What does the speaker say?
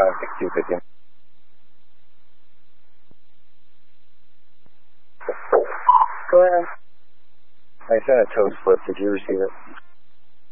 56250. Go ahead. I sent a tow slip. Did you receive it?